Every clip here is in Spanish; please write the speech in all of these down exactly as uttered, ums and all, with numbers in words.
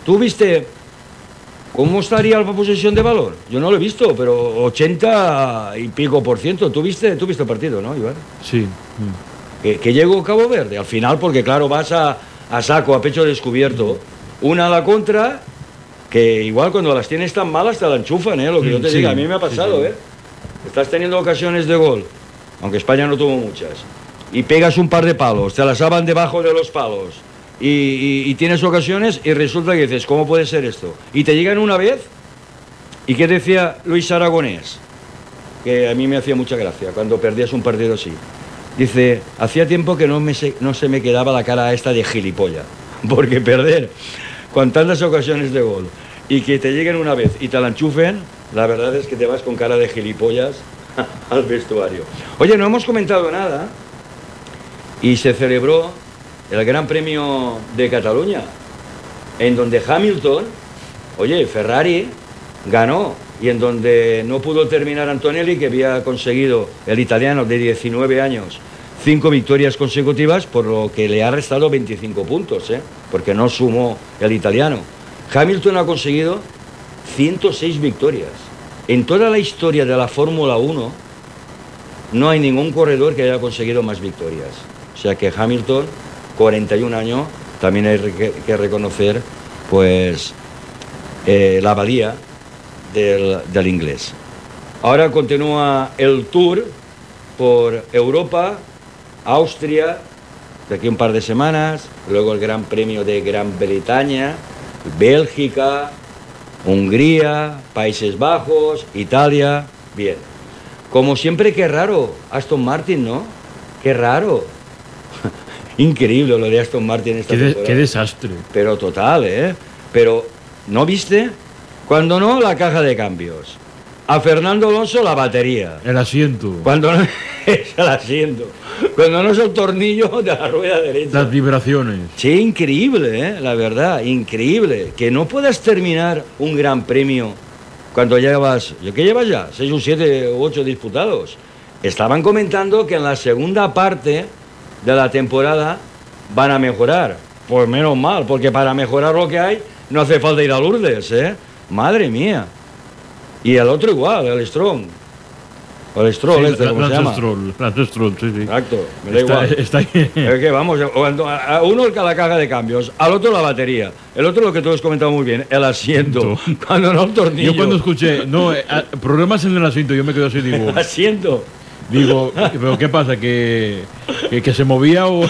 ¿Tú viste cómo estaría la posesión de balón? Yo no lo he visto, pero ochenta y pico por ciento. ¿Tú viste, tú viste el partido, no, Iván? Sí. Que, que llegó Cabo Verde al final, porque claro, vas a, a saco, a pecho descubierto. Una a la contra, que igual cuando las tienes tan malas te la enchufan, ¿eh? Lo que yo te sí, diga, a mí me ha pasado, sí, sí. ¿eh? Estás teniendo ocasiones de gol, aunque España no tuvo muchas, y pegas un par de palos, te las saban debajo de los palos, y, y, y tienes ocasiones y resulta que dices, ¿cómo puede ser esto? Y te llegan una vez, ¿y qué decía Luis Aragonés? Que a mí me hacía mucha gracia cuando perdías un partido así. Dice, hacía tiempo que no, me se, no se me quedaba la cara esta de gilipollas, porque perder con tantas ocasiones de gol y que te lleguen una vez y te la enchufen, la verdad es que te vas con cara de gilipollas al vestuario. Oye, no hemos comentado nada y se celebró el Gran Premio de Cataluña, en donde Hamilton, oye, Ferrari ganó, y en donde no pudo terminar Antonelli, que había conseguido, el italiano de diecinueve años, cinco victorias consecutivas, por lo que le ha restado veinticinco puntos, ¿eh? Porque no sumó el italiano. Hamilton ha conseguido ciento seis victorias. En toda la historia de la Fórmula uno no hay ningún corredor que haya conseguido más victorias. O sea que Hamilton, cuarenta y un años, también hay que, que reconocer pues eh, la valía del, del inglés. Ahora continúa el tour por Europa, Austria, de aquí un par de semanas, luego el Gran Premio de Gran Bretaña, Bélgica, Hungría, Países Bajos, Italia. Bien. Como siempre, qué raro, Aston Martin, ¿no? Qué raro. Increíble lo de Aston Martin esta qué, de, temporada. Qué desastre. Pero total, ¿eh? Pero, ¿no viste? Cuando no, la caja de cambios. A Fernando Alonso, la batería. El asiento. Cuando no es el asiento. Cuando no es el tornillo de la rueda derecha. Las vibraciones. Sí, increíble, ¿eh? La verdad, increíble. Que no puedas terminar un gran premio cuando llevas... ¿Qué llevas ya? Seis o siete o ocho disputados. Estaban comentando que en la segunda parte de la temporada van a mejorar. Pues menos mal, porque para mejorar lo que hay no hace falta ir a Lourdes, ¿eh? Madre mía. Y el otro igual, el Strong. O el Stroll, sí, este, ¿cómo se llama? Stroll, Lance Stroll, sí, sí. Exacto, me da está, igual. Está ahí. Es que vamos, a uno el que la caja de cambios, al otro la batería, el otro lo que tú has comentado muy bien, el asiento, cuando no el tornillo. Yo cuando escuché, no, eh, problemas en el asiento, yo me quedo así, digo... El asiento. Digo, ¿pero qué pasa? ¿Que, que, que se movía o...?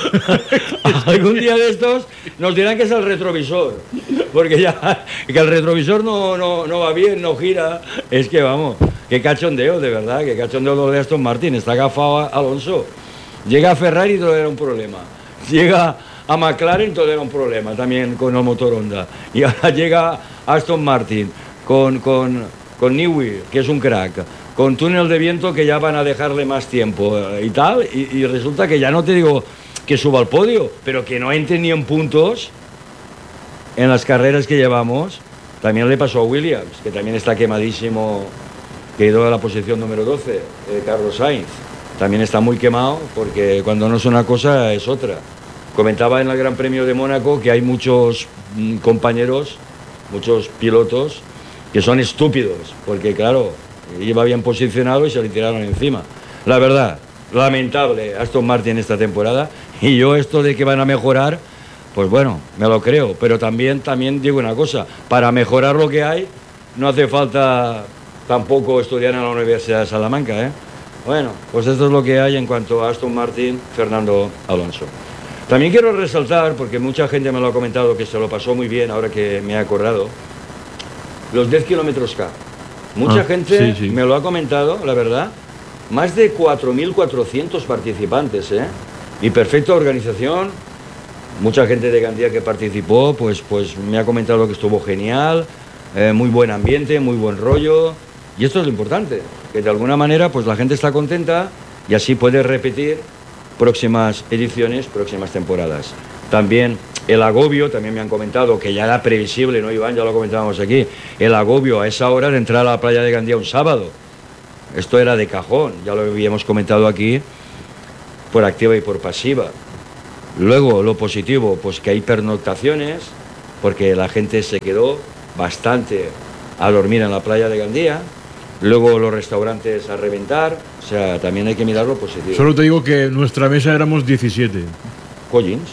Algún día de estos nos dirán que es el retrovisor, porque ya que el retrovisor no, no, no va bien, no gira. Es que vamos, qué cachondeo, de verdad, qué cachondeo lo de Aston Martin. Está agafado Alonso. Llega a Ferrari y todo era un problema. Llega a McLaren, todo era un problema también con el motor Honda. Y ahora llega Aston Martin con, con, con Newey, que es un crack, con túnel de viento, que ya van a dejarle más tiempo y tal, y, y resulta que ya no te digo que suba al podio, pero que no entre ni en puntos en las carreras que llevamos. También le pasó a Williams, que también está quemadísimo, que ha ido a la posición número doce, eh, Carlos Sainz. También está muy quemado, porque cuando no es una cosa es otra. Comentaba en el Gran Premio de Mónaco que hay muchos mm, compañeros, muchos pilotos, que son estúpidos, porque claro, iba bien posicionado y se le tiraron encima. La verdad, lamentable Aston Martin esta temporada, y yo esto de que van a mejorar, pues bueno, me lo creo, pero también, también digo una cosa, para mejorar lo que hay no hace falta tampoco estudiar en la Universidad de Salamanca, ¿eh? Bueno, pues esto es lo que hay en cuanto a Aston Martin, Fernando Alonso. También quiero resaltar, porque mucha gente me lo ha comentado, que se lo pasó muy bien ahora que me he acordado, los diez kilómetros K. Mucha ah, gente sí, sí. me lo ha comentado, la verdad. Más de cuatro mil cuatrocientos participantes, ¿eh? Y perfecta organización. Mucha gente de Gandía que participó, pues, pues me ha comentado que estuvo genial, eh, muy buen ambiente, muy buen rollo. Y esto es lo importante, que de alguna manera pues la gente está contenta y así puede repetir próximas ediciones, próximas temporadas. También el agobio, también me han comentado que ya era previsible, ¿no, Iván? Ya lo comentábamos aquí. El agobio a esa hora de entrar a la playa de Gandía un sábado. Esto era de cajón, ya lo habíamos comentado aquí, por activa y por pasiva. Luego, lo positivo, pues que hay pernoctaciones, porque la gente se quedó bastante a dormir en la playa de Gandía, luego los restaurantes a reventar, o sea, también hay que mirarlo positivo. Solo te digo que nuestra mesa éramos diecisiete. Collins.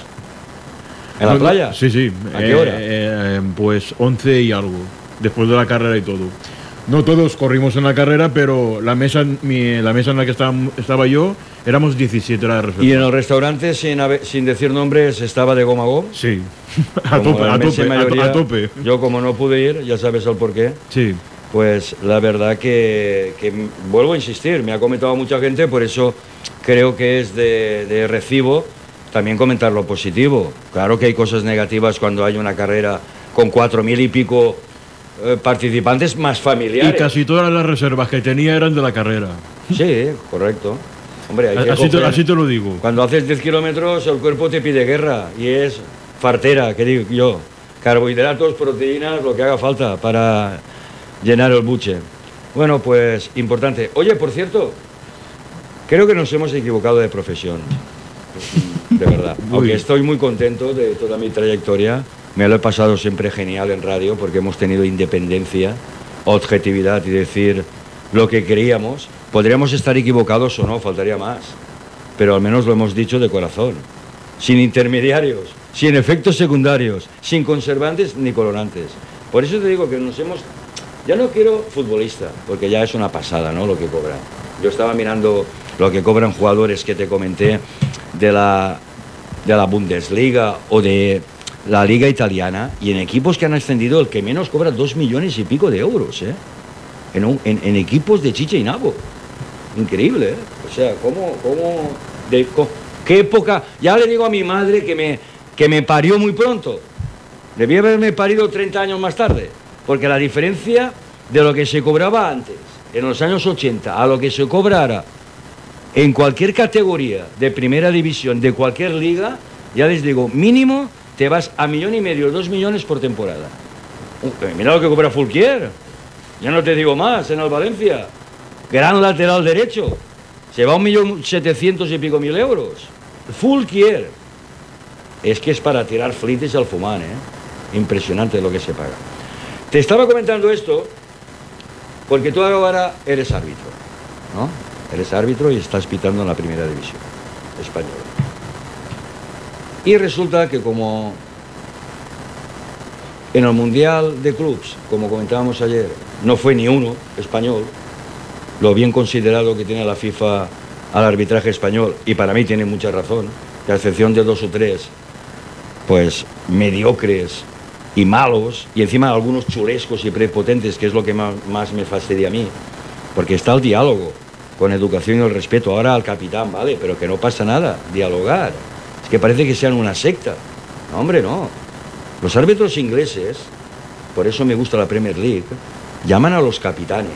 ¿En la No, playa? Sí, sí. ¿A qué hora? Eh, pues once y algo, después de la carrera y todo. No todos corrimos en la carrera, pero la mesa, mi, la mesa en la que estaba, estaba yo, éramos diecisiete la de reserva. Y en el restaurante, sin, haber- sin decir nombres, estaba de goma a goma. Sí, a Como tope, la a inmensa tope, a, mayoría, a tope. Yo como no pude ir, ya sabes el porqué, Sí. pues la verdad que, que m- vuelvo a insistir, me ha comentado mucha gente, por eso creo que es de, de recibo también comentar lo positivo. Claro que hay cosas negativas cuando hay una carrera con cuatro mil y pico eh, participantes más Y familiares. casi todas las reservas que tenía eran de la carrera. Sí, correcto. Hombre, hay que Así te, coger- así te lo digo. Cuando haces diez kilómetros, el cuerpo te pide guerra y es fartera, que digo yo. Carbohidratos, proteínas, lo que haga falta para llenar el buche. Bueno, pues importante. Oye, por cierto, creo que nos hemos equivocado de profesión. De verdad. Uy. Aunque estoy muy contento de toda mi trayectoria, me lo he pasado siempre genial en radio porque hemos tenido independencia, objetividad y decir lo que queríamos. Podríamos estar equivocados o no, faltaría más. Pero al menos lo hemos dicho de corazón. Sin intermediarios, sin efectos secundarios, sin conservantes ni colorantes. Por eso te digo que nos hemos... Ya no quiero futbolista, porque ya es una pasada, ¿no?, lo que cobran. Yo estaba mirando lo que cobran jugadores que te comenté de la, de la Bundesliga o de la Liga Italiana, y en equipos que han ascendido el que menos cobra dos millones y pico de euros, ¿eh? En, un- en- en equipos de chicha y nabo. Increíble, ¿eh? O sea, ¿cómo, cómo, de, co- qué época? Ya le digo a mi madre que me, que me parió muy pronto. Debía haberme parido treinta años más tarde, porque la diferencia de lo que se cobraba antes, en los años ochenta, a lo que se cobra ahora, en cualquier categoría de primera división, de cualquier liga, ya les digo, mínimo te vas a millón y medio, dos millones por temporada. Uh, mira lo que cobra Fulquier. Ya no te digo más, en el Valencia. Gran lateral derecho. Se va a un millón setecientos y pico mil euros. Fulquier. Es que es para tirar flites al fumán, ¿eh? Impresionante lo que se paga. Te estaba comentando esto porque tú ahora eres árbitro, ¿no? Eres árbitro y estás pitando en la primera división española. Y resulta que como en el Mundial de Clubs, como comentábamos ayer, no fue ni uno español, lo bien considerado que tiene la FIFA al arbitraje español, y para mí tiene mucha razón, que a excepción de dos o tres, pues mediocres y malos, y encima algunos chulescos y prepotentes, que es lo que más, más me fastidia a mí, porque está el diálogo con educación y el respeto. Ahora al capitán, vale, pero que no pasa nada, dialogar. Es que parece que sean una secta. No, hombre, no. Los árbitros ingleses, por eso me gusta la Premier League, llaman a los capitanes,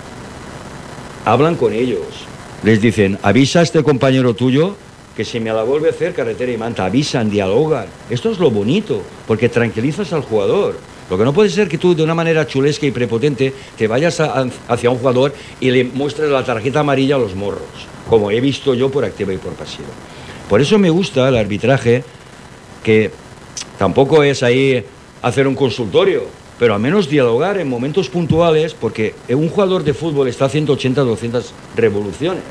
hablan con ellos, les dicen, avisa a este compañero tuyo que si me la vuelve a hacer, carretera y manta, avisan, dialogan. Esto es lo bonito, porque tranquilizas al jugador. Lo que no puede ser que tú, de una manera chulesca y prepotente, te vayas a- hacia un jugador y le muestres la tarjeta amarilla a los morros, como he visto yo por activa y por pasiva. Por eso me gusta el arbitraje, que tampoco es ahí hacer un consultorio, pero al menos dialogar en momentos puntuales, porque un jugador de fútbol está a ciento ochenta, doscientas revoluciones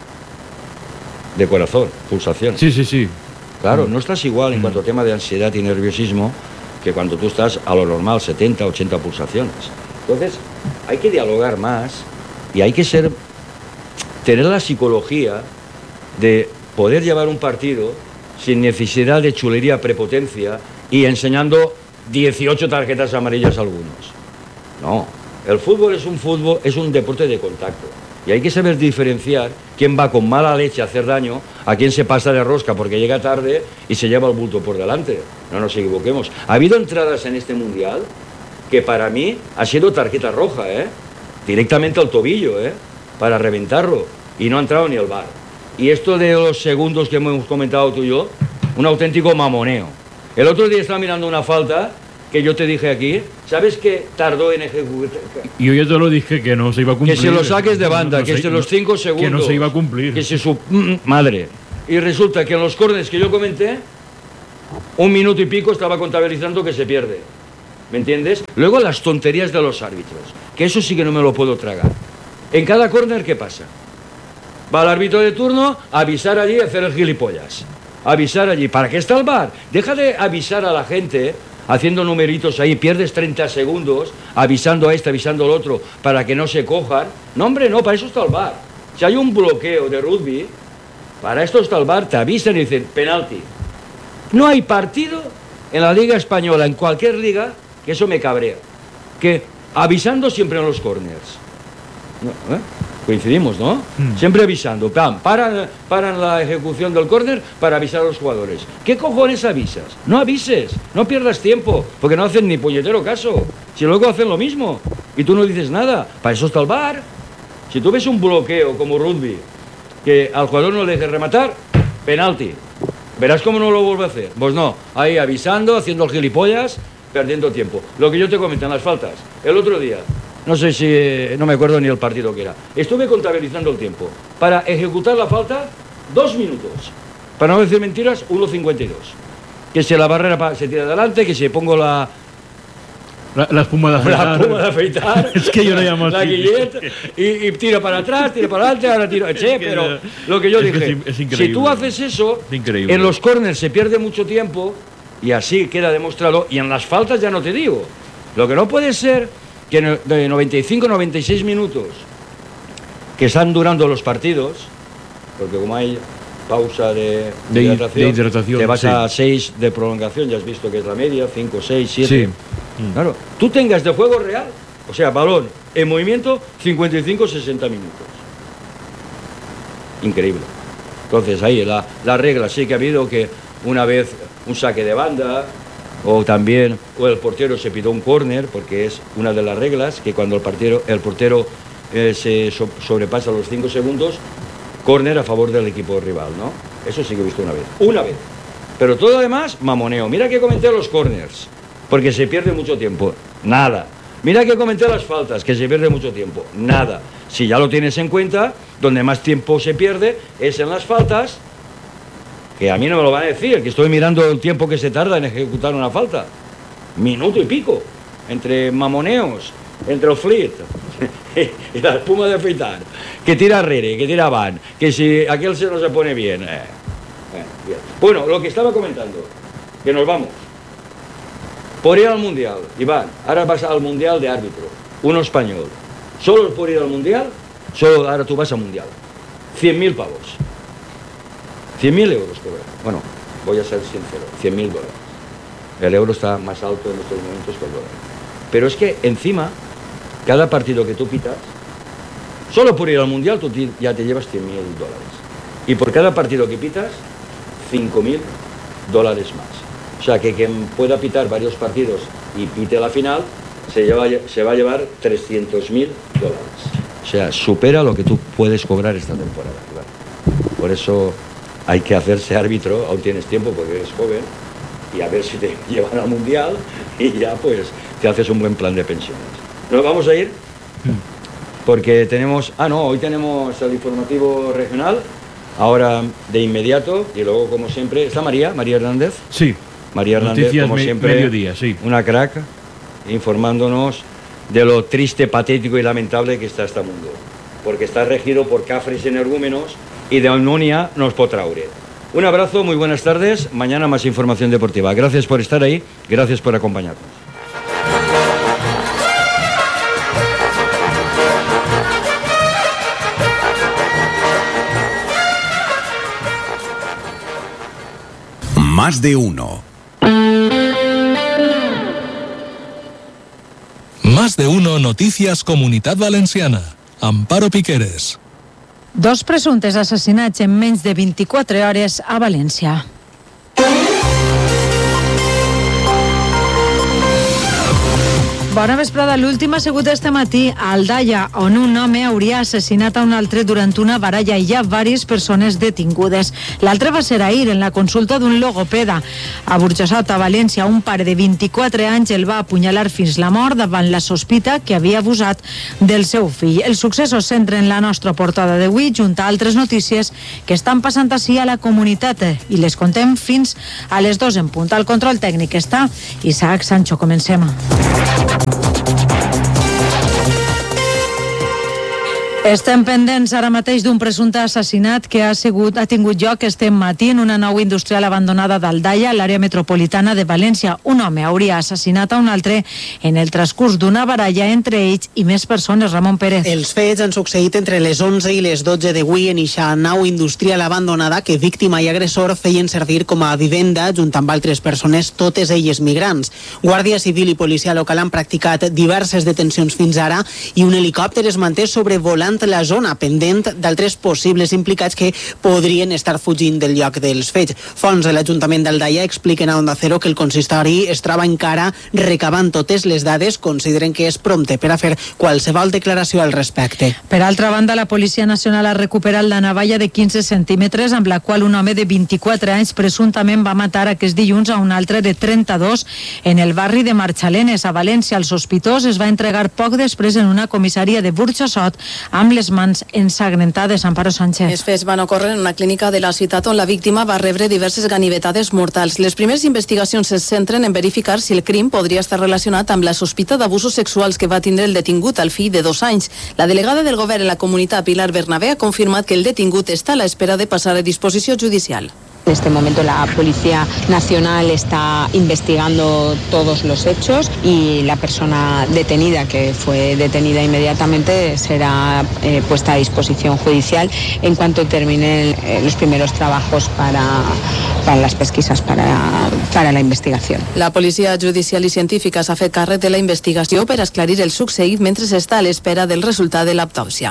de corazón, pulsaciones. Sí, sí, sí. Claro, no estás igual en cuanto a tema de ansiedad y nerviosismo que cuando tú estás a lo normal, setenta, ochenta pulsaciones. Entonces, hay que dialogar más y hay que ser, tener la psicología de poder llevar un partido sin necesidad de chulería, prepotencia y enseñando dieciocho tarjetas amarillas a algunos. No, el fútbol es un fútbol, es un deporte de contacto. Y hay que saber diferenciar quién va con mala leche a hacer daño, a quién se pasa de rosca porque llega tarde y se lleva el bulto por delante. No nos equivoquemos. Ha habido entradas en este Mundial que para mí ha sido tarjeta roja, ¿eh? Directamente al tobillo, ¿eh? Para reventarlo. Y no ha entrado ni el V A R. Y esto de los segundos que hemos comentado tú y yo, un auténtico mamoneo. El otro día estaba mirando una falta que yo te dije aquí, ¿sabes qué tardó en ejecutar? Y yo ya te lo dije que no se iba a cumplir. Que se lo saques de banda, No, no que se- se los cinco segundos. Que no se iba a cumplir. Que se su mm, madre. Y resulta que en los córneres que yo comenté, un minuto y pico estaba contabilizando que se pierde. ¿Me entiendes? Luego las tonterías de los árbitros, que eso sí que no me lo puedo tragar. En cada córner, ¿qué pasa? Va el árbitro de turno a avisar allí, a hacer el gilipollas. Avisar allí. ¿Para qué está el V A R? Deja de avisar a la gente haciendo numeritos ahí, pierdes treinta segundos avisando a este, avisando al otro, para que no se cojan. No, hombre, no, para eso está el V A R. Si hay un bloqueo de rugby, para esto está el V A R, te avisan y dicen, penalti. No hay partido en la Liga Española, en cualquier liga, que eso me cabrea. Que avisando siempre en los corners. No, ¿eh? Coincidimos, ¿no? Mm. Siempre avisando. Pam, paran, paran la ejecución del córner para avisar a los jugadores. ¿Qué cojones avisas? No avises, no pierdas tiempo, porque no hacen ni puñetero caso. Si luego hacen lo mismo y tú no dices nada, para eso está el V A R. Si tú ves un bloqueo como rugby, que al jugador no le dejes rematar, penalti. Verás cómo no lo vuelve a hacer. Pues no, ahí avisando, haciendo el gilipollas, perdiendo tiempo. Lo que yo te comenté en las faltas, el otro día, no sé si, no me acuerdo ni el partido que era, estuve contabilizando el tiempo. Para ejecutar la falta, dos minutos. Para no decir mentiras, uno cincuenta y dos. Que si la barrera se tira adelante, que si pongo la... La, la espuma de afeitar. La espuma de afeitar. Es que yo lo llamo la así. guillette, y, y tira para atrás, tira para adelante, ahora tiro... Che, pero lo que yo es dije, que es, es si tú haces eso, en los corners se pierde mucho tiempo, y así queda demostrado, y en las faltas ya no te digo. Lo que no puede ser que de noventa y cinco a noventa y seis minutos que están durando los partidos, porque como hay pausa de, de, hidratación, de hidratación, te vas sí. a seis de prolongación, ya has visto que es la media, cinco, seis, siete. Sí. Claro, tú tengas de juego real, o sea, balón en movimiento, cincuenta y cinco a sesenta minutos. Increíble. Entonces ahí la, la regla sí que ha habido que una vez un saque de banda, o también o el portero se pitó un córner, porque es una de las reglas, que cuando el portero, el portero eh, se so, sobrepasa los cinco segundos, córner a favor del equipo rival, ¿no? Eso sí que he visto una vez. Una vez. Pero todo lo demás, mamoneo. Mira que comenté los córners, porque se pierde mucho tiempo. Nada. Mira que comenté las faltas, que se pierde mucho tiempo. Nada. Si ya lo tienes en cuenta, donde más tiempo se pierde es en las faltas, que a mí no me lo van a decir, que estoy mirando el tiempo que se tarda en ejecutar una falta. Minuto y pico. Entre mamoneos, entre el flit y la espuma de afeitar. Que tira Rere, que tira Van, que si aquel se no se pone bien. Eh, eh, bien. Bueno, lo que estaba comentando, que nos vamos. Por ir al Mundial, Iván, ahora vas al Mundial de árbitro, uno español. Solo por ir al Mundial, solo ahora tú vas al Mundial. cien mil pavos. cien mil euros cobra. Bueno, voy a ser sincero, cien mil dólares. El euro está más alto en estos momentos que el dólar. Pero es que encima, cada partido que tú pitas, solo por ir al Mundial tú ya te llevas cien mil dólares. Y por cada partido que pitas, cinco mil dólares más. O sea, que quien pueda pitar varios partidos y pite la final, se, lleva, se va a llevar trescientos mil dólares. O sea, supera lo que tú puedes cobrar esta temporada. Claro. Por eso hay que hacerse árbitro, aún tienes tiempo porque eres joven, y a ver si te llevan al Mundial y ya pues te haces un buen plan de pensiones. ¿Nos vamos a ir? Porque tenemos... Ah, no, hoy tenemos el informativo regional, ahora de inmediato, y luego como siempre... ¿Está María? ¿María Hernández? Sí. María Hernández, Noticias como me, siempre, mediodía, sí. Una crack, informándonos de lo triste, patético y lamentable que está este mundo. Porque está regido por cafres y energúmenos y de omnia nos potraure. Un abrazo, muy buenas tardes. Mañana más información deportiva. Gracias por estar ahí, gracias por acompañarnos. Más de uno. Más de uno Noticias Comunitat Valenciana. Amparo Piqueres. Dos presumptes assassinats en menys de vint-i-quatre hores a València. Bona vesprada. L'últim ha sigut este matí a Aldaia, on un home hauria assassinat a un altre durant una baralla i hi ha diverses persones detingudes. L'altre va ser ahir en la consulta d'un logopeda. A Burjassot, a València, un pare de vint-i-quatre anys el va apunyalar fins la mort davant la sospita que havia abusat del seu fill. Els successos centren la nostra portada d'avui junt a altres notícies que estan passant així a la comunitat i les contem fins a les dues en punt. Al control tècnic està Isaac Sancho. Comencem. Estem pendents ara mateix d'un presumpte assassinat que ha, sigut, ha tingut lloc este matí en una nau industrial abandonada d'Aldaia, a l'àrea metropolitana de València. Un home hauria assassinat a un altre en el transcurs d'una baralla entre ells i més persones. Ramon Pérez. Els fets han succeït entre les onze i les dotze d'avui en eixa nau industrial abandonada que víctima i agressor feien servir com a vivenda junt amb altres persones, totes elles migrants. Guàrdia Civil i policia local han practicat diverses detencions fins ara i un helicòpter es manté sobrevolant la zona, pendent d'altres possibles implicats que podrien estar fugint del lloc dels fets. Fonts de l'Ajuntament d'Aldaia expliquen a Onda Cero que el consistori es troba encara recabant totes les dades, consideren que és prompte per a fer qualsevol declaració al respecte. Per altra banda, la Policia Nacional ha recuperat la navalla de quinze centímetres amb la qual un home de vint-i-quatre anys presumptament va matar aquest dilluns a un altre de trenta-dos en el barri de Marxalenes, a València. El sospitós es va entregar poc després en una comissaria de Burjassot amb amb les mans ensangrentades. Amparo Sánchez. Els fets van ocórrer en una clínica de la ciutat on la víctima va rebre diverses ganivetades mortals. Les primeres investigacions se centren en verificar si el crim podria estar relacionat amb la sospita d'abusos sexuals que va tindre el detingut al fill de dos anys. La delegada del govern en la comunitat, Pilar Bernabé, ha confirmat que el detingut està a l'espera de passar a disposició judicial. En este momento la Policía Nacional está investigando todos los hechos y la persona detenida, que fue detenida inmediatamente, será eh, puesta a disposición judicial en cuanto terminen eh, los primeros trabajos para, para las pesquisas, para, para la investigación. La Policia Judicial i Científica s'ha fet càrrec de la investigació per esclarir el succeït mentre s'està a l'espera del resultat de l'autòpsia.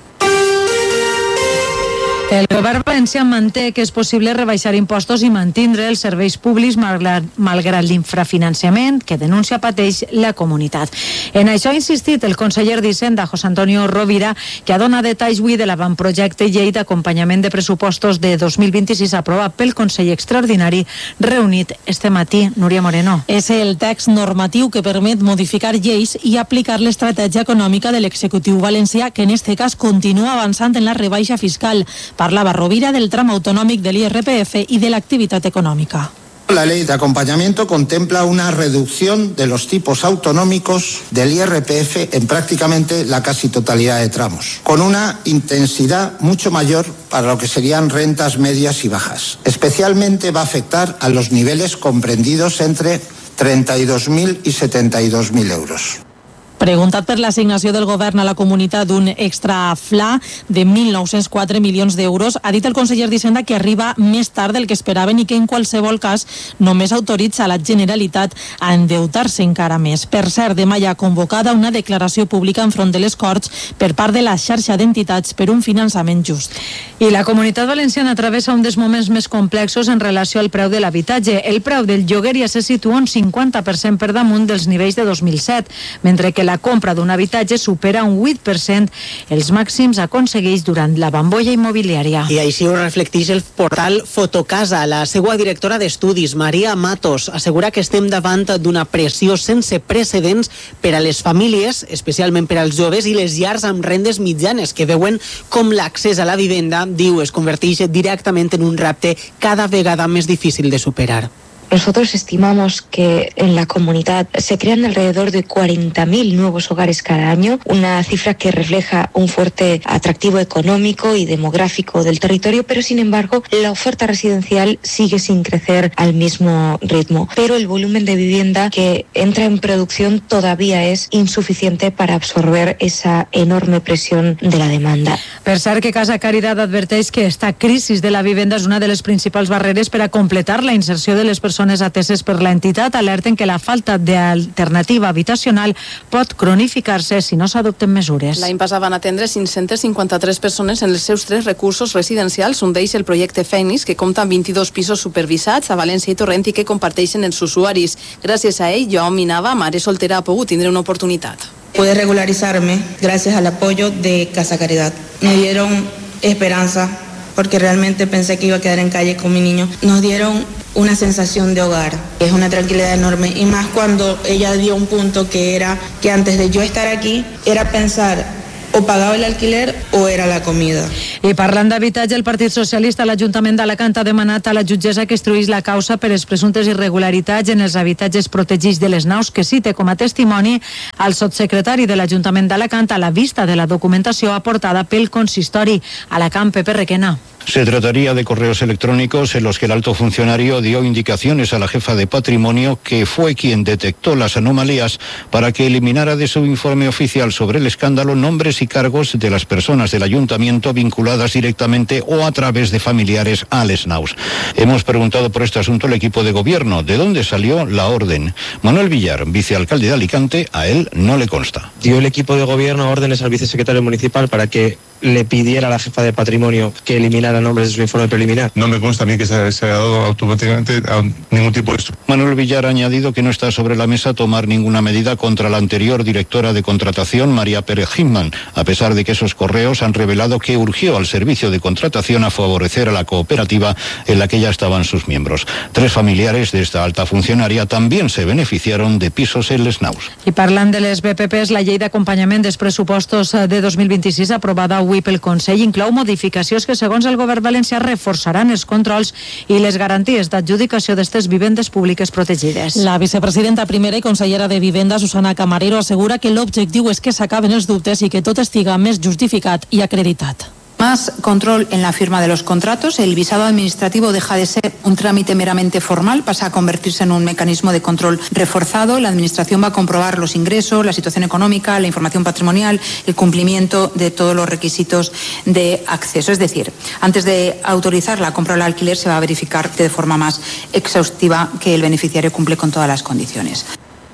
El govern valencià manté que és possible rebaixar impostos i mantindre els serveis públics malgrat, malgrat l'infrafinançament que denuncia pateix la comunitat. En això ha insistit el conseller d'Hisenda, José Antonio Rovira, que ha donat detalls avui de l'avantprojecte llei d'acompanyament de pressupostos de dos mil vint-i-sis aprovat pel Consell Extraordinari reunit este matí. Núria Moreno. És el text normatiu que permet modificar lleis i aplicar l'estratègia econòmica de l'executiu valencià, que en este cas continua avançant en la rebaixa fiscal. Parlava Rovira del tram autonòmic de l'I R P F y de la actividad económica. La ley de acompañamiento contempla una reducción de los tipos autonómicos del I R P F en prácticamente la casi totalidad de tramos, con una intensidad mucho mayor para lo que serían rentas medias y bajas. Especialmente va a afectar a los niveles comprendidos entre treinta y dos mil y setenta y dos mil euros. Preguntat per l'assignació del govern a la comunitat d'un extra fla de mil nou-cents quatre milions d'euros, ha dit el conseller d'Hisenda que arriba més tard del que esperaven i que en qualsevol cas només autoritza la Generalitat a endeutar-se encara més. Per cert, demà hi ha convocada una declaració pública enfront de les Corts per part de la xarxa d'entitats per un finançament just. I la comunitat valenciana travessa un dels moments més complexos en relació al preu de l'habitatge. El preu del lloguer ja se situa un cinquanta per cent per damunt dels nivells de dos mil set, mentre que la La compra d'un habitatge supera un vuit per cent els màxims aconsegueix durant la bombolla immobiliària. I així ho reflecteix el portal Fotocasa. La seva directora d'estudis, Maria Matos, assegura que estem davant d'una pressió sense precedents per a les famílies, especialment per als joves i les llars amb rendes mitjanes, que veuen com l'accés a la vivenda, diu, es converteix directament en un repte cada vegada més difícil de superar. Nosotros estimamos que en la comunidad se crean alrededor de cuarenta mil nuevos hogares cada año, una cifra que refleja un fuerte atractivo económico y demográfico del territorio, pero sin embargo la oferta residencial sigue sin crecer al mismo ritmo. Pero el volumen de vivienda que entra en producción todavía es insuficiente para absorber esa enorme presión de la demanda. Per cert, que Casa Caridad adverteix que esta crisi de la vivenda és una de les principals barreres per a completar la inserció de les persones persones ateses per l'entitat alerten que la falta d'alternativa habitacional pot cronificar-se si no s'adopten mesures. L'any passat van atendre cinc-centes cinquanta-tres persones en els seus tres recursos residencials, un d'ells el projecte Fènix, que compta amb vint-i-dos pisos supervisats a València i Torrent i que comparteixen els usuaris. Gràcies a ell, Joan Minava, mare soltera, ha pogut tindre una oportunitat. Pude regularizarme gracias al apoyo de Casa Caridad. Me dieron esperanza porque realmente pensé que iba a quedar en calle con mi niño. Nos dieron una sensación de hogar, es una tranquilidad enorme, y más cuando ella dio un punto que era que antes de yo estar aquí era pensar o pagava l'alquiler o era la comida. I parlant d'habitatge, el Partit Socialista a l'Ajuntament d'Alacant ha demanat a la jutgessa que instruís la causa per les presumptes irregularitats en els habitatges protegits de les naus, que cite com a testimoni al sotssecretari de l'Ajuntament d'Alacant a la vista de la documentació aportada pel consistori. Alacant, Pepe Requena. Se trataría de correos electrónicos en los que el alto funcionario dio indicaciones a la jefa de patrimonio, que fue quien detectó las anomalías, para que eliminara de su informe oficial sobre el escándalo nombres y cargos de las personas del ayuntamiento vinculadas directamente o a través de familiares a les naus. Hemos preguntado por este asunto al equipo de gobierno, de dónde salió la orden. Manuel Villar, vicealcalde de Alicante, a él no le consta. Dio el equipo de gobierno órdenes al vicesecretario municipal para que le pidiera a la jefa de patrimonio que eliminara nombres de su informe preliminar. No me consta a mí que se haya dado automáticamente a ningún tipo de esto. Manuel Villar ha añadido que no está sobre la mesa tomar ninguna medida contra la anterior directora de contratación, María Pérez Hinman, a pesar de que esos correos han revelado que urgió al servicio de contratación a favorecer a la cooperativa en la que ya estaban sus miembros. Tres familiares de esta alta funcionaria también se beneficiaron de pisos en les naus. I parlant de les B P Ps, la llei d'acompanyament dels pressupostos de dos mil vint-i-sis aprovada avui pel Consell inclou modificacions que, segons el govern valencià, reforçaran els controls i les garanties d'adjudicació d'estes vivendes públiques protegides. La vicepresidenta primera i consellera de Vivenda, Susana Camarero, assegura que l'objectiu és que s'acaben els dubtes i que tot estiga més justificat i acreditat. Más control en la firma de los contratos. El visado administrativo deja de ser un trámite meramente formal, pasa a convertirse en un mecanismo de control reforzado. La Administración va a comprobar los ingresos, la situación económica, la información patrimonial, el cumplimiento de todos los requisitos de acceso. Es decir, antes de autorizar la compra o el alquiler, se va a verificar de forma más exhaustiva que el beneficiario cumple con todas las condiciones.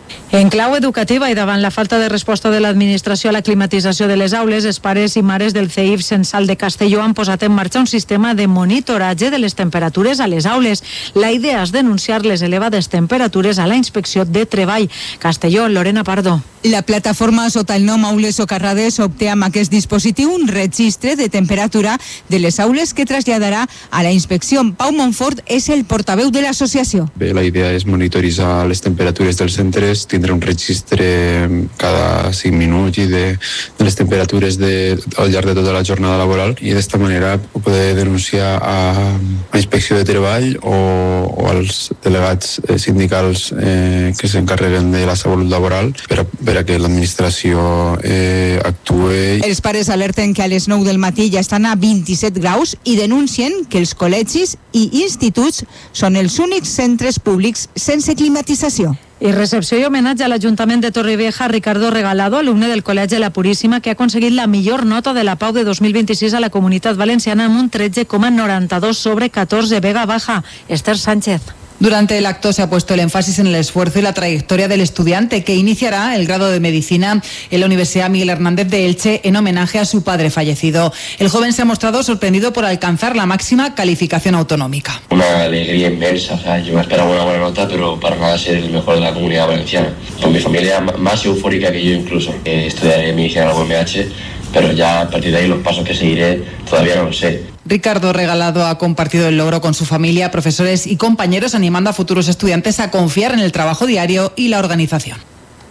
En clau educativa i davant la falta de resposta de l'administració a la climatització de les aules, els pares i mares del C I F Censal de Castelló han posat en marxa un sistema de monitoratge de les temperatures a les aules. La idea és denunciar les elevades temperatures a la Inspecció de Treball. Castelló, Lorena Pardo. La plataforma sota el nom Aules Socarrades obté amb aquest dispositiu un registre de temperatura de les aules que traslladarà a la inspecció. Pau Montfort és el portaveu de l'associació. Bé, la idea és monitoritzar les temperatures dels centres, tindre un registre cada cinc minuts i de, de les temperatures de, al llarg de tota la jornada laboral, i d'esta manera poder denunciar a la Inspecció de Treball o, o als delegats sindicals eh, que s'encarreguen de la salut laboral per a, per a que l'administració eh, actue. Els pares alerten que a les nou del matí ja estan a vint-i-set graus i denuncien que els col·legis i instituts són els únics centres públics sense climatització. I recepció i homenatge a l'Ajuntament de Torrevieja a Ricardo Regalado, alumne del Col·legi La Puríssima, que ha aconseguit la millor nota de la Pau de dos mil vint-i-sis a la Comunitat Valenciana amb un tretze coma noranta-dos sobre catorze Vega Baja. Esther Sánchez. Durante el acto se ha puesto el énfasis en el esfuerzo y la trayectoria del estudiante, que iniciará el grado de Medicina en la Universidad Miguel Hernández de Elche en homenaje a su padre fallecido. El joven se ha mostrado sorprendido por alcanzar la máxima calificación autonómica. Una alegría inmensa, o sea, yo me esperaba una buena nota, pero para nada ser el mejor de la Comunidad Valenciana. Con mi familia más eufórica que yo incluso. Eh, estudiaré medicina en la U M H, pero ya a partir de ahí los pasos que seguiré todavía no lo sé. Ricardo Regalado ha compartido el logro con su familia, profesores y compañeros, animando a futuros estudiantes a confiar en el trabajo diario y la organización.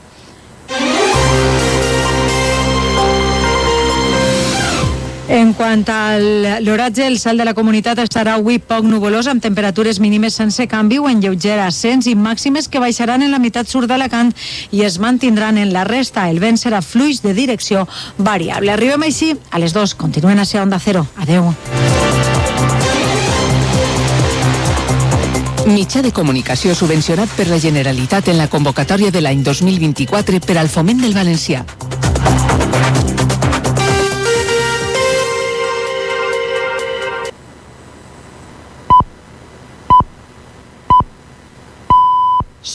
En quant a l'oratge, el cel de la comunitat estarà avui poc nuvolós, amb temperatures mínimes sense canvi o en lleuger ascens i màximes que baixaran en la meitat sud d'Alacant i es mantindran en la resta. El vent serà fluix de direcció variable. Arribem així a les dues. Continuen a ser Onda Cero. Adeu. Mitjà de comunicació subvencionat per la Generalitat en la convocatòria de l'any dos mil vint-i-quatre per al foment del valencià.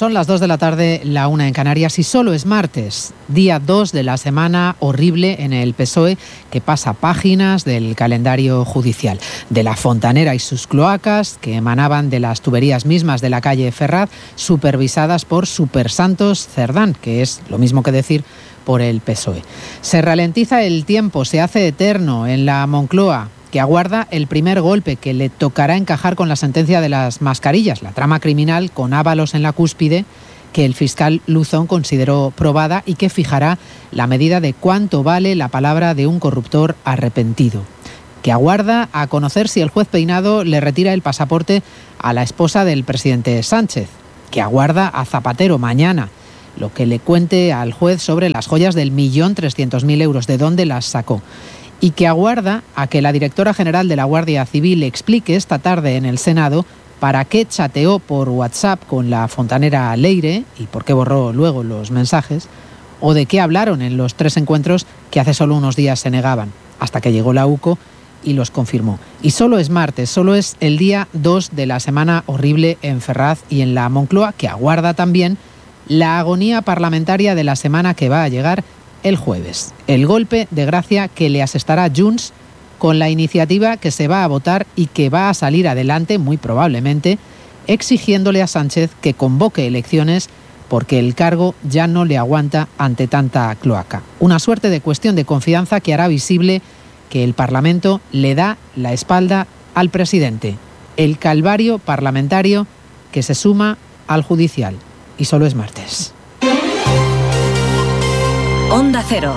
Son las dos de la tarde, la una en Canarias, y solo es martes, día dos de la semana horrible en el P S O E, que pasa páginas del calendario judicial. De la fontanera y sus cloacas, que emanaban de las tuberías mismas de la calle Ferraz, supervisadas por Supersantos Cerdán, que es lo mismo que decir por el P S O E. Se ralentiza el tiempo, se hace eterno en la Moncloa, que aguarda el primer golpe que le tocará encajar con la sentencia de las mascarillas, la trama criminal con Ábalos en la cúspide, que el fiscal Luzón consideró probada y que fijará la medida de cuánto vale la palabra de un corruptor arrepentido. Que aguarda a conocer si el juez Peinado le retira el pasaporte a la esposa del presidente Sánchez. Que aguarda a Zapatero mañana lo que le cuente al juez sobre las joyas del millón trescientos mil euros, de dónde las sacó. Y que aguarda a que la directora general de la Guardia Civil explique esta tarde en el Senado para qué chateó por WhatsApp con la fontanera Leire y por qué borró luego los mensajes, o de qué hablaron en los tres encuentros que hace solo unos días se negaban, hasta que llegó la U C O y los confirmó. Y solo es martes, solo es el día dos de la semana horrible en Ferraz y en la Moncloa, que aguarda también la agonía parlamentaria de la semana que va a llegar el jueves. El golpe de gracia que le asestará Junts con la iniciativa que se va a votar y que va a salir adelante, muy probablemente, exigiéndole a Sánchez que convoque elecciones porque el cargo ya no le aguanta ante tanta cloaca. Una suerte de cuestión de confianza que hará visible que el Parlamento le da la espalda al presidente. El calvario parlamentario que se suma al judicial. Y solo es martes. Onda Cero.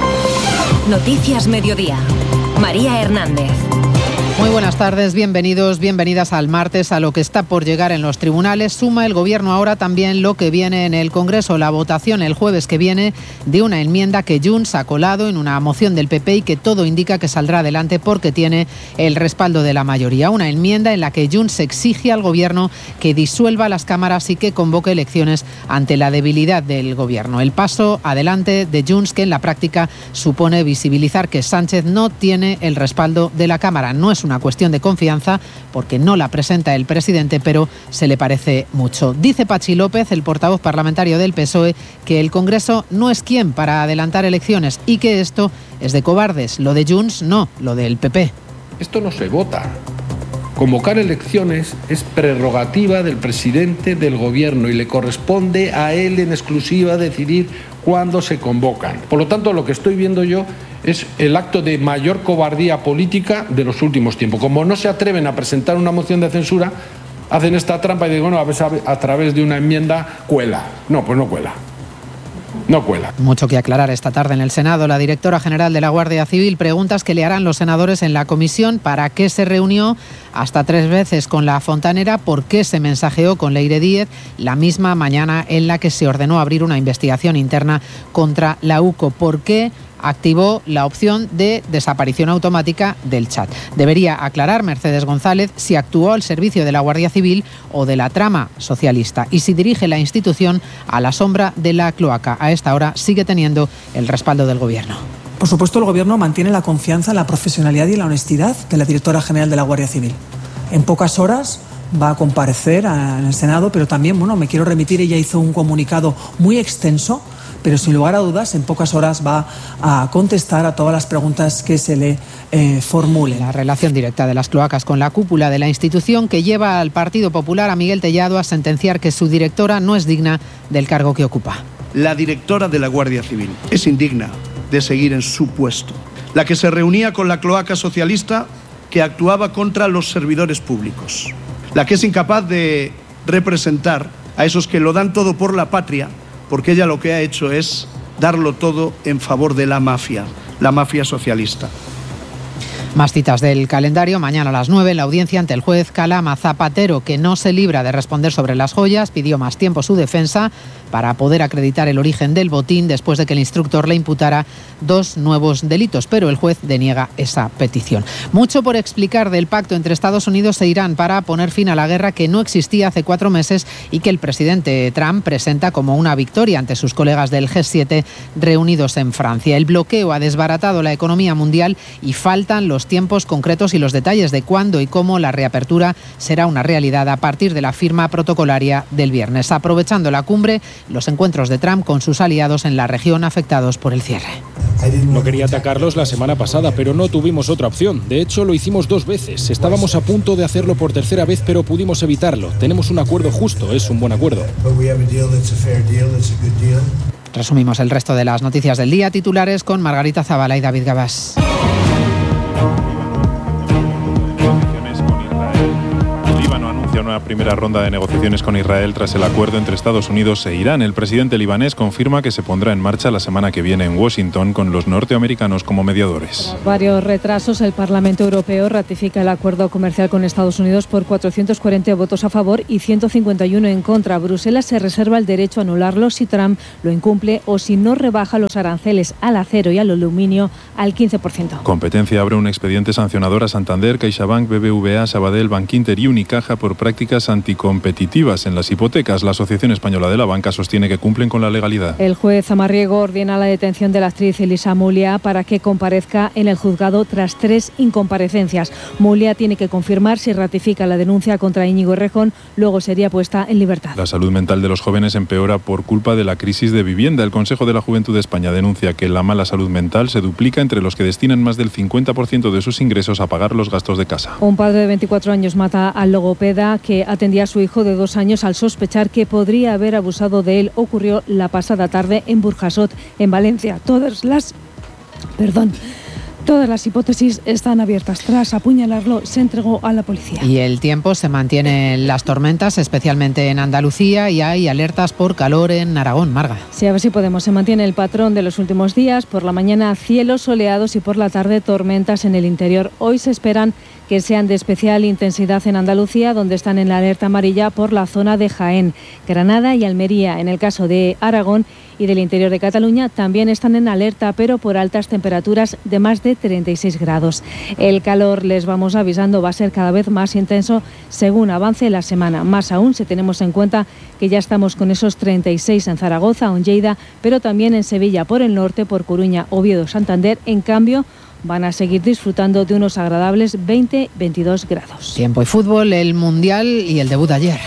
Noticias Mediodía. María Hernández. Muy buenas tardes, bienvenidos, bienvenidas al martes. A lo que está por llegar en los tribunales suma el Gobierno ahora también lo que viene en el Congreso, la votación el jueves que viene de una enmienda que Junts ha colado en una moción del P P y que todo indica que saldrá adelante porque tiene el respaldo de la mayoría. Una enmienda en la que Junts exige al Gobierno que disuelva las cámaras y que convoque elecciones ante la debilidad del Gobierno. El paso adelante de Junts, que en la práctica supone visibilizar que Sánchez no tiene el respaldo de la Cámara. No es una cuestión de confianza porque no la presenta el presidente, pero se le parece mucho. Dice Pachi López, el portavoz parlamentario del P S O E, que el Congreso no es quien para adelantar elecciones y que esto es de cobardes. Lo de Junts no, lo del P P. Esto no se vota. Convocar elecciones es prerrogativa del presidente del Gobierno y le corresponde a él en exclusiva decidir cuándo se convocan. Por lo tanto, lo que estoy viendo yo es el acto de mayor cobardía política de los últimos tiempos. Como no se atreven a presentar una moción de censura, hacen esta trampa y digo, bueno, a ver, a través de una enmienda cuela. No, pues no cuela. No cuela. Mucho que aclarar esta tarde en el Senado. La directora general de la Guardia Civil, preguntas que le harán los senadores en la comisión: ¿para qué se reunió hasta tres veces con la fontanera? ¿Por qué se mensajeó con Leire Díez la misma mañana en la que se ordenó abrir una investigación interna contra la U C O? ¿Por qué activó la opción de desaparición automática del chat? Debería aclarar Mercedes González si actuó al servicio de la Guardia Civil o de la trama socialista y si dirige la institución a la sombra de la cloaca. A esta hora sigue teniendo el respaldo del Gobierno. Por supuesto, el Gobierno mantiene la confianza en la profesionalidad y en la honestidad de la directora general de la Guardia Civil. En pocas horas va a comparecer en el Senado, pero también, bueno, me quiero remitir, ella hizo un comunicado muy extenso, pero sin lugar a dudas, en pocas horas va a contestar a todas las preguntas que se le eh, formulen. La relación directa de las cloacas con la cúpula de la institución, que lleva al Partido Popular, a Miguel Tellado, a sentenciar que su directora no es digna del cargo que ocupa. La directora de la Guardia Civil es indigna de seguir en su puesto. La que se reunía con la cloaca socialista que actuaba contra los servidores públicos. La que es incapaz de representar a esos que lo dan todo por la patria, porque ella lo que ha hecho es darlo todo en favor de la mafia, la mafia socialista. Más citas del calendario. Mañana a las nueve, la audiencia ante el juez Calama. Zapatero, que no se libra de responder sobre las joyas, pidió más tiempo su defensa para poder acreditar el origen del botín después de que el instructor le imputara dos nuevos delitos, pero el juez deniega esa petición. Mucho por explicar del pacto entre Estados Unidos e Irán para poner fin a la guerra que no existía hace cuatro meses y que el presidente Trump presenta como una victoria ante sus colegas del G siete reunidos en Francia. El bloqueo ha desbaratado la economía mundial y faltan los los tiempos concretos y los detalles de cuándo y cómo la reapertura será una realidad a partir de la firma protocolaria del viernes, aprovechando la cumbre, los encuentros de Trump con sus aliados en la región afectados por el cierre. No quería atacarlos la semana pasada, pero no tuvimos otra opción. De hecho, lo hicimos dos veces. Estábamos a punto de hacerlo por tercera vez, pero pudimos evitarlo. Tenemos un acuerdo justo, es un buen acuerdo. Resumimos el resto de las noticias del día, titulares con Margarita Zavala y David Gabás. Una primera ronda de negociaciones con Israel tras el acuerdo entre Estados Unidos e Irán. El presidente libanés confirma que se pondrá en marcha la semana que viene en Washington con los norteamericanos como mediadores. Tras varios retrasos, el Parlamento Europeo ratifica el acuerdo comercial con Estados Unidos por cuatrocientos cuarenta votos a favor y ciento cincuenta y uno en contra. Bruselas se reserva el derecho a anularlo si Trump lo incumple o si no rebaja los aranceles al acero y al aluminio al quince por ciento. Competencia abre un expediente sancionador a Santander, CaixaBank, B B V A, Sabadell, Bankinter y Unicaja por prácticas anticompetitivas en las hipotecas. La Asociación Española de la Banca sostiene que cumplen con la legalidad. El juez Amarriego ordena la detención de la actriz Elisa Mulia para que comparezca en el juzgado tras tres incomparecencias. Mulia tiene que confirmar si ratifica la denuncia contra Íñigo Errejón, luego sería puesta en libertad. La salud mental de los jóvenes empeora por culpa de la crisis de vivienda. El Consejo de la Juventud de España denuncia que la mala salud mental se duplica entre los que destinan más del cincuenta por ciento de sus ingresos a pagar los gastos de casa. Un padre de veinticuatro años mata al logopeda que atendía a su hijo de dos años al sospechar que podría haber abusado de él. Ocurrió la pasada tarde en Burjasot, en Valencia. Todas las... Perdón... Todas las hipótesis están abiertas. Tras apuñalarlo, se entregó a la policía. Y el tiempo se mantiene en las tormentas, especialmente en Andalucía, y hay alertas por calor en Aragón. Marga. Sí, a ver si podemos. Se mantiene el patrón de los últimos días. Por la mañana, cielos soleados y por la tarde, tormentas en el interior. Hoy se esperan que sean de especial intensidad en Andalucía, donde están en la alerta amarilla por la zona de Jaén, Granada y Almería. En el caso de Aragón y del interior de Cataluña también están en alerta, pero por altas temperaturas de más de treinta y seis grados. El calor, les vamos avisando, va a ser cada vez más intenso según avance la semana. Más aún si tenemos en cuenta que ya estamos con esos treinta y seis en Zaragoza o en Lleida, pero también en Sevilla por el norte, por Coruña, Oviedo, Santander. En cambio, van a seguir disfrutando de unos agradables veinte a veintidós grados. Tiempo y fútbol, el Mundial y el debut de ayer.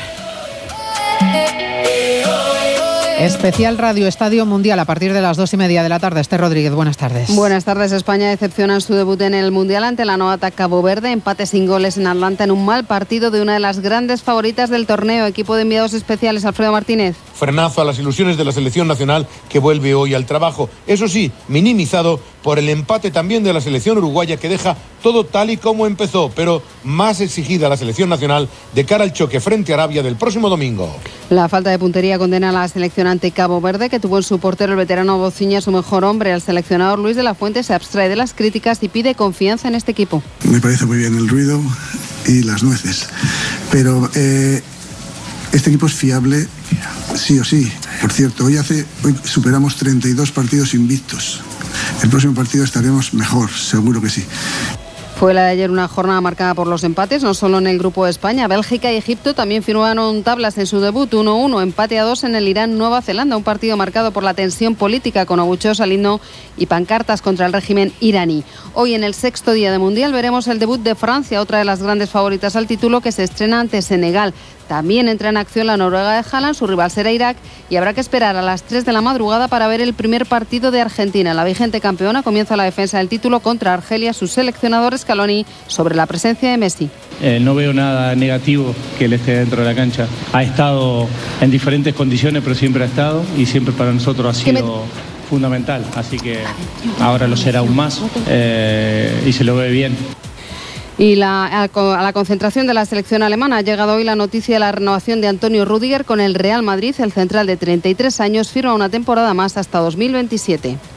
Especial Radio Estadio Mundial a partir de las dos y media de la tarde. Esther Rodríguez, buenas tardes. Buenas tardes. España decepciona en su debut en el Mundial ante la novata Cabo Verde. Empate sin goles en Atlanta en un mal partido de una de las grandes favoritas del torneo. Equipo de enviados especiales, Alfredo Martínez. Frenazo a las ilusiones de la selección nacional que vuelve hoy al trabajo. Eso sí, minimizado por el empate también de la selección uruguaya que deja todo tal y como empezó, pero más exigida la selección nacional de cara al choque frente a Arabia del próximo domingo. La falta de puntería condena a la selección ante Cabo Verde, que tuvo en su portero el veterano Bociña su mejor hombre. El seleccionador Luis de la Fuente se abstrae de las críticas y pide confianza en este equipo. Me parece muy bien el ruido y las nueces, pero eh, este equipo es fiable sí o sí. Por cierto, hoy, hace, hoy superamos treinta y dos partidos invictos. El próximo partido estaremos mejor, seguro que sí. Fue la de ayer una jornada marcada por los empates, no solo en el grupo de España. Bélgica y Egipto también firmaron tablas en su debut, uno uno, empate a dos en el Irán-Nueva Zelanda, un partido marcado por la tensión política con abucheos al himno y pancartas contra el régimen iraní. Hoy, en el sexto día de Mundial, veremos el debut de Francia, otra de las grandes favoritas al título, que se estrena ante Senegal. También entra en acción la Noruega de Haaland, su rival será Irak, y habrá que esperar a las tres de la madrugada para ver el primer partido de Argentina. La vigente campeona comienza la defensa del título contra Argelia, su seleccionador Scaloni, sobre la presencia de Messi. Eh, no veo nada negativo que él esté dentro de la cancha. Ha estado en diferentes condiciones, pero siempre ha estado, y siempre para nosotros ha sido fundamental. Así que ahora lo será aún más, eh, y se lo ve bien. Y la, a la concentración de la selección alemana ha llegado hoy la noticia de la renovación de Antonio Rüdiger con el Real Madrid. El central de treinta y tres años firma una temporada más hasta dos mil veintisiete.